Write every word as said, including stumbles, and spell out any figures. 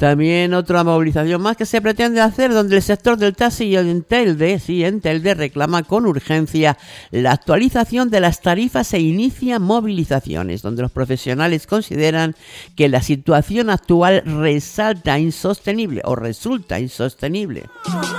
También otra movilización más que se pretende hacer, donde el sector del taxi y en Telde, sí, en Telde reclama con urgencia la actualización de las tarifas e inicia movilizaciones, donde los profesionales consideran que la situación actual resalta insostenible o resulta insostenible.